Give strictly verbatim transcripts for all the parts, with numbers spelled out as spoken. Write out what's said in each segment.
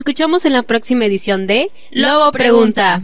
Escuchamos en la próxima edición de Lobo Pregunta.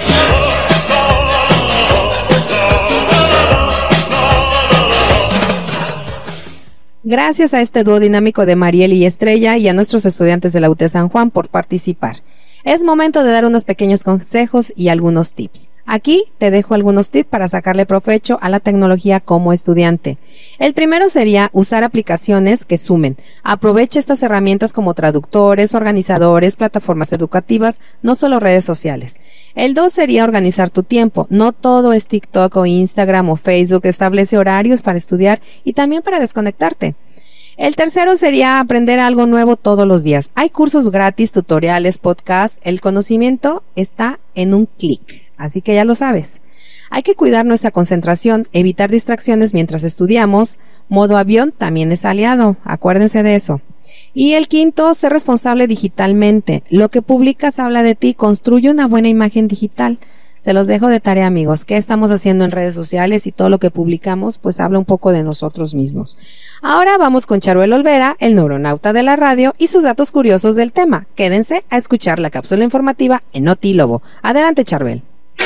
Gracias a este dúo dinámico de Mariel y Estrella y a nuestros estudiantes de la U T San Juan por participar. Es momento de dar unos pequeños consejos y algunos tips. Aquí te dejo algunos tips para sacarle provecho a la tecnología como estudiante. El primero sería usar aplicaciones que sumen. Aprovecha estas herramientas como traductores, organizadores, plataformas educativas, no solo redes sociales. El dos sería organizar tu tiempo. No todo es TikTok o Instagram o Facebook. Establece horarios para estudiar y también para desconectarte. El tercero sería aprender algo nuevo todos los días. Hay cursos gratis, tutoriales, podcasts. El conocimiento está en un clic, así que ya lo sabes. Hay que cuidar nuestra concentración, evitar distracciones mientras estudiamos. Modo avión también es aliado, acuérdense de eso. Y el quinto, ser responsable digitalmente. Lo que publicas habla de ti, construye una buena imagen digital. Se los dejo de tarea, amigos. ¿Qué estamos haciendo en redes sociales? Y todo lo que publicamos, pues habla un poco de nosotros mismos. Ahora vamos con Charbel Olvera, el neuronauta de la radio, y sus datos curiosos del tema. Quédense a escuchar la cápsula informativa en Noti Lobo. Adelante, Charbel.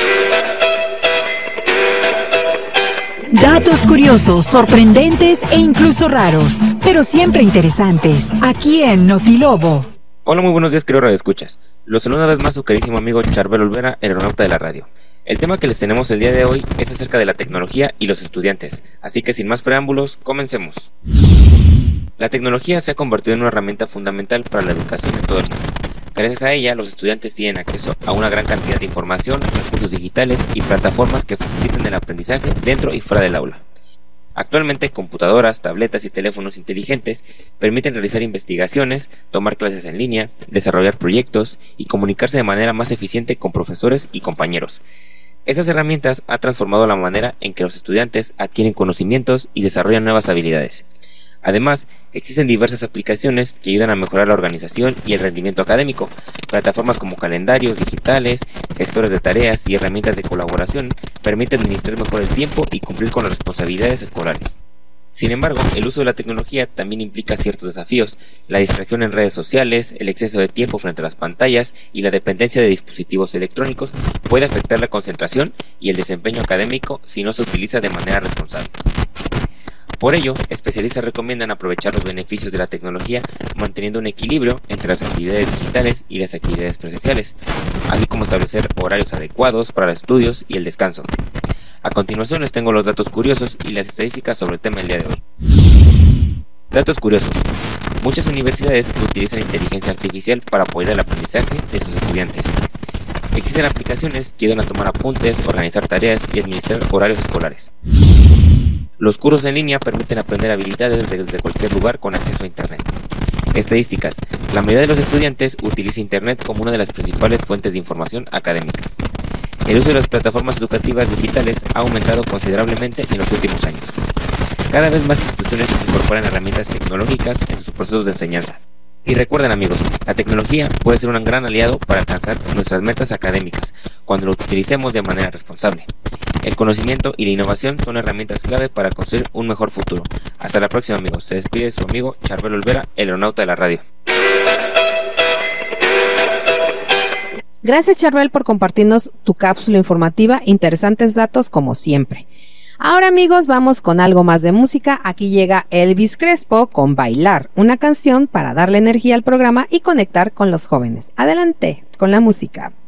Datos curiosos, sorprendentes e incluso raros, pero siempre interesantes, aquí en Noti Lobo. Hola, muy buenos días, queridos radioescuchas. Los saludo una vez más su carísimo amigo Charbel Olvera, el aeronauta de la radio. El tema que les tenemos el día de hoy es acerca de la tecnología y los estudiantes, así que sin más preámbulos, comencemos. La tecnología se ha convertido en una herramienta fundamental para la educación de todo el mundo. Gracias a ella, los estudiantes tienen acceso a una gran cantidad de información, recursos digitales y plataformas que facilitan el aprendizaje dentro y fuera del aula. Actualmente, computadoras, tabletas y teléfonos inteligentes permiten realizar investigaciones, tomar clases en línea, desarrollar proyectos y comunicarse de manera más eficiente con profesores y compañeros. Estas herramientas han transformado la manera en que los estudiantes adquieren conocimientos y desarrollan nuevas habilidades. Además, existen diversas aplicaciones que ayudan a mejorar la organización y el rendimiento académico. Plataformas como calendarios digitales, gestores de tareas y herramientas de colaboración permiten administrar mejor el tiempo y cumplir con las responsabilidades escolares. Sin embargo, el uso de la tecnología también implica ciertos desafíos. La distracción en redes sociales, el exceso de tiempo frente a las pantallas y la dependencia de dispositivos electrónicos puede afectar la concentración y el desempeño académico si no se utiliza de manera responsable. Por ello, especialistas recomiendan aprovechar los beneficios de la tecnología manteniendo un equilibrio entre las actividades digitales y las actividades presenciales, así como establecer horarios adecuados para los estudios y el descanso. A continuación les tengo los datos curiosos y las estadísticas sobre el tema del día de hoy. Datos curiosos. Muchas universidades utilizan inteligencia artificial para apoyar el aprendizaje de sus estudiantes. Existen aplicaciones que ayudan a tomar apuntes, organizar tareas y administrar horarios escolares. Los cursos en línea permiten aprender habilidades desde cualquier lugar con acceso a Internet. Estadísticas. La mayoría de los estudiantes utiliza Internet como una de las principales fuentes de información académica. El uso de las plataformas educativas digitales ha aumentado considerablemente en los últimos años. Cada vez más instituciones incorporan herramientas tecnológicas en sus procesos de enseñanza. Y recuerden, amigos, la tecnología puede ser un gran aliado para alcanzar nuestras metas académicas cuando lo utilicemos de manera responsable. El conocimiento y la innovación son herramientas clave para construir un mejor futuro. Hasta la próxima, amigos. Se despide su amigo Charbel Olvera, el aeronauta de la radio. Gracias, Charbel, por compartirnos tu cápsula informativa. Interesantes datos como siempre. Ahora, amigos, vamos con algo más de música. Aquí llega Elvis Crespo con Bailar, una canción para darle energía al programa y conectar con los jóvenes. Adelante con la música.